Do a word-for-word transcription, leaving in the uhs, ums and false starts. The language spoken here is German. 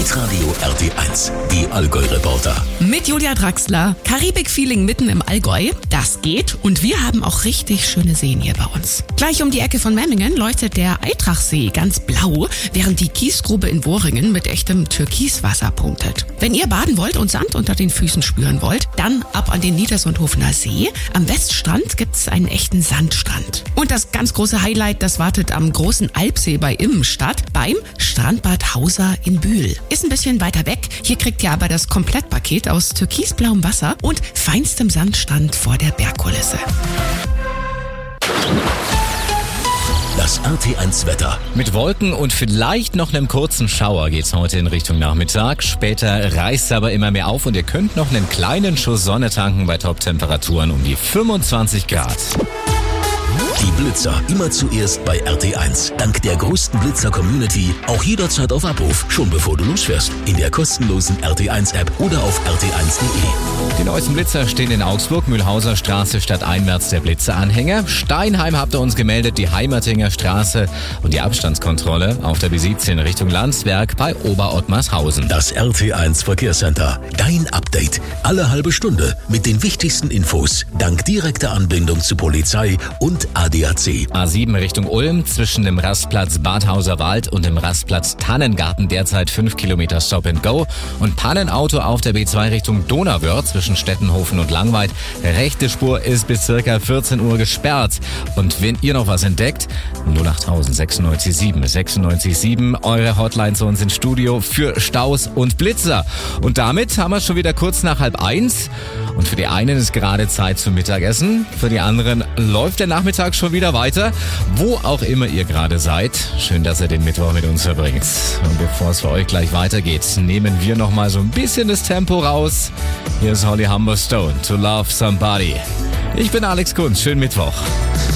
Hitradio R T eins, die Allgäu-Reporter. Mit Julia Draxler. Karibik-Feeling mitten im Allgäu. Das geht. Und wir haben auch richtig schöne Seen hier bei uns. Gleich um die Ecke von Memmingen leuchtet der Eitrachsee ganz blau, während die Kiesgrube in Worringen mit echtem Türkiswasser punktet. Wenn ihr baden wollt und Sand unter den Füßen spüren wollt, dann ab an den Niedersundhofener See. Am Weststrand gibt's einen echten Sandstrand. Und das ganz große Highlight, das wartet am großen Alpsee bei Immenstadt beim Strandbad Hauser in Bühl. Ist ein bisschen weiter weg. Hier kriegt ihr aber das Komplettpaket aus türkisblauem Wasser und feinstem Sandstrand vor der Bergkulisse. Das R T eins Wetter. Mit Wolken und vielleicht noch einem kurzen Schauer geht's heute in Richtung Nachmittag. Später reißt es aber immer mehr auf und ihr könnt noch einen kleinen Schuss Sonne tanken bei Top-Temperaturen um die fünfundzwanzig Grad. Die Blitzer immer zuerst bei R T eins. Dank der größten Blitzer-Community auch jederzeit auf Abruf, schon bevor du losfährst. In der kostenlosen R T eins App oder auf r t eins punkt de. Die neuesten Blitzer stehen in Augsburg, Mühlhauser Straße statt Einmärz der Blitzeranhänger. Steinheim habt ihr uns gemeldet, die Heimertinger Straße und die Abstandskontrolle auf der B siebzehn Richtung Landsberg bei Oberottmarshausen. Das R T eins Verkehrscenter. Dein Update. Alle halbe Stunde mit den wichtigsten Infos. Dank direkter Anbindung zu Polizei und A D A C. A sieben Richtung Ulm, zwischen dem Rastplatz Badhauser Wald und dem Rastplatz Tannengarten derzeit fünf Kilometer Stop and Go und Pannenauto auf der B zwei Richtung Donauwörth zwischen Stettenhofen und Langweid. Rechte Spur ist bis circa vierzehn Uhr gesperrt. Und wenn ihr noch was entdeckt, null acht tausend sechsundneunzig sieben sechsundneunzig sieben, eure Hotline zu uns ins Studio für Staus und Blitzer. Und damit haben wir schon wieder kurz nach halb eins. Und für die einen ist gerade Zeit zum Mittagessen, für die anderen läuft der Nachmittag schon wieder weiter. Wo auch immer ihr gerade seid, schön, dass ihr den Mittwoch mit uns verbringt. Und bevor es für euch gleich weitergeht, nehmen wir noch mal so ein bisschen das Tempo raus. Hier ist Holly Humberstone, To Love Somebody. Ich bin Alex Kunz, schönen Mittwoch.